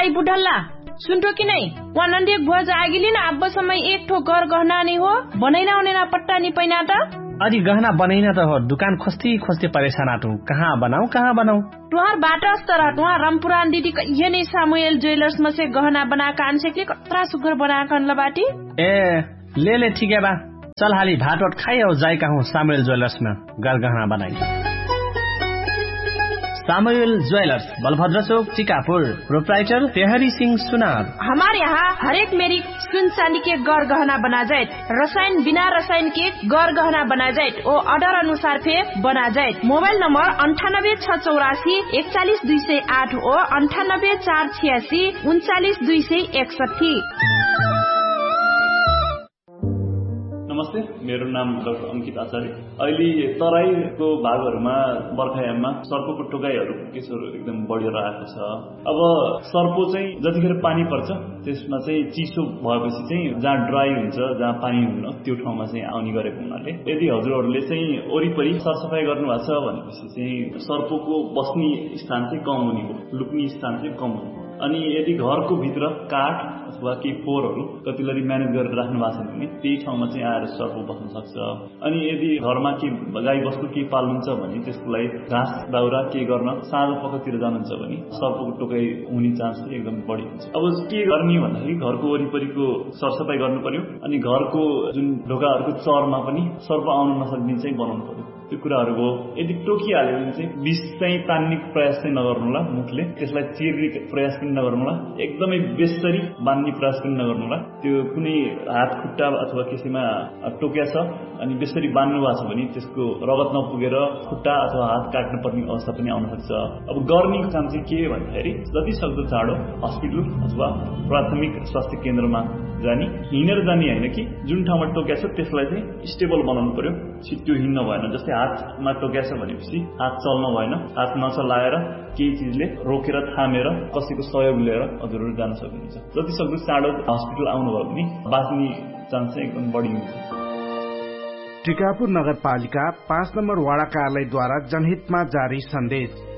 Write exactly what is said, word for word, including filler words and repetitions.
I बुढल्ला सुन्ठो कि नै वनन्डे भुवा जागिली न अब समय एक ठो घर गहना नै हो बनैना उनेना पट्टा नि पैना त अरे गहना बनैना त हो दुकान खोस्ती खोस्ती परेशान आटू कहाँ बनाऊ कहाँ बनाऊ तुहार बाटा अस्तर तुहार रामपुरान दीदी ये नै सामुएल ज्वेलर्स में से गहना बना कान से के कतरा सुगर बना कान लबाटी ए ले ले ठीक है बा चल हाली भात खाई और जाई कहूँ सामुएल ज्वेलर्स में घर गहना बनाई सामुएल ज्वेलर्स बलभद्र चौक टिकापुर प्रोप्राइटर तेहरी सिंह सुनार। हमारे यहाँ हरेक मेरी सुन चांदी के गौर गहना बना जाए रसायन बिना रसायन के गौर गहना बना जाए ओ ऑर्डर अनुसार फे बना जाए। मोबाइल नंबर अंठानब्बे छह चौरासी इकतालीस दुई सौ आठ ओ अंठानब्बे चार छियासी उनचालीस दुई सौ इकसठी। नमस्ते, मेरो नाम डाक्टर अंकित आचार्य। अहिले तराईको भागहरूमा बर्खायाममा सर्पोको टोकाइहरू केसहरू एकदम बढेर आएको छ। अब सर्पो चाहिँ जतिखेर पानी पर्छ त्यसमा चाहिँ चिसो भएपछि चाहिँ जहाँ ड्राई हुन्छ जहाँ पानी हुन्न त्यो ठाउँमा चाहिँ आउने गरेको हुनाले यदि हजुरहरूले चाहिँ वरिपरि सरसफाई गर्नु भएको छ भनेपछि चाहिँ सर्पोको बस्ने स्थान चाहिँ कम हुने हो, लुक्ने स्थान चाहिँ कम हुने हो। अनि यदि घरको भित्र काठ अथवा केही फोहोरहरू कतिलरी म्यानेज गरेर राख्नु भएको छ भने त्यही ठाउँमा चाहिँ आएर सर्प बस्न सक्छ। अनि यदि घरमा केही गाई बस्तु केही पाल्नुहुन्छ भने त्यसको लागि घाँस दाउरा केही गर्न साँझ पखतिर जानुहुन्छ भने सर्पको टोकाइ हुने चान्स चाहिँ एकदम बढी हुन्छ। अब के गर्ने भन्दाखेरि घरको वरिपरिको सरसफाई गर्नु पर्यो अनि घरको जुन ढोकाहरूको चरमा पनि सर्प आउन नसक्ने चाहिँ बनाउनु पर्यो। त्यो कुराहरू हो। यदि टोकिहाल्यो भने चाहिँ विष चाहिँ तान्ने प्रयास चाहिँ नगर्नुहोला, मुखले त्यसलाई चिर्ने प्रयास पनि नगर्नुहोला, एकदमै बेसरी बान्ने प्रयास पनि नगर्नुहोला। त्यो कुनै हात खुट्टा अथवा कसैमा टोक्या छ अनि बेसरी बान्नु भएको छ भने त्यसको रगत नपुगेर खुट्टा अथवा हात काट्नु पर्ने अवस्था पनि आउन सक्छ। अब गर्ने काम चाहिँ के भन्दाखेरि जति सक्दो चाँडो हस्पिटल अथवा प्राथमिक स्वास्थ्य केन्द्रमा जाने, हिँडेर जाने होइन कि जुन ठाउँमा टोक्या छ त्यसलाई चाहिँ स्टेबल बनाउनु पर्यो, छिट्टो हिँड्न भएन। जस्तै हातमा टोक्या छ भनेपछि हात चल्न भएन, हात नचलाएर केही चिजले रोकेर थामेर कसैको सहयोग लिएर हजुरहरू जान सक्नुहुन्छ। जति सक्दो चाँडो हस्पिटल आउनुभयो भने बाँच्ने चान्स चाहिँ एकदम बढी हुन्छ। टिकापुर नगरपालिका पाँच नम्बर वाडा कार्यालयद्वारा जनहितमा जारी सन्देश।